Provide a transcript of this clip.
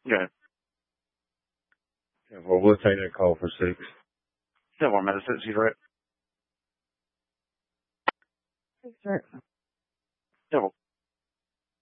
Yeah. Yeah, well, we'll take that call for 6. 1 minute, 6, you're right. Thanks, sir. Yeah, well.